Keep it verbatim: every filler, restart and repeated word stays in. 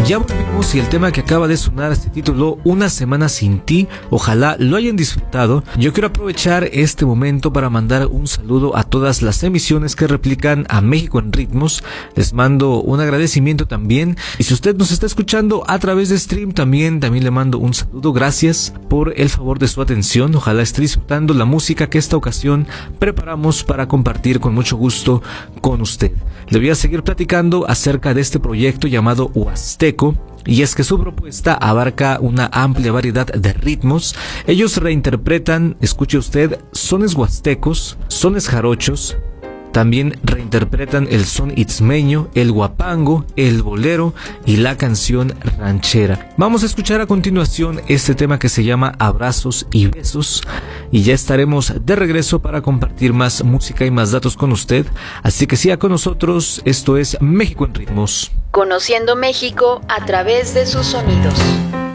Ya volvimos y el tema que acaba de sonar se tituló Una semana sin ti. Ojalá lo hayan disfrutado. Yo quiero aprovechar este momento para mandar un saludo a todas las emisiones que replican a México en Ritmos. Les mando un agradecimiento también. Y si usted nos está escuchando a través de stream, también, también le mando un saludo. Gracias por el favor de su atención. Ojalá esté disfrutando la música que esta ocasión preparamos para compartir con mucho gusto con usted. Le voy a seguir platicando acerca de este proyecto llamado Huasteco. Y es que su propuesta abarca una amplia variedad de ritmos. Ellos reinterpretan, escuche usted, sones huastecos, sones jarochos. También reinterpretan el son itzmeño, el huapango, el bolero y la canción ranchera. Vamos a escuchar a continuación este tema que se llama Abrazos y Besos. Y ya estaremos de regreso para compartir más música y más datos con usted. Así que siga con nosotros, esto es México en Ritmos. Conociendo México a través de sus sonidos.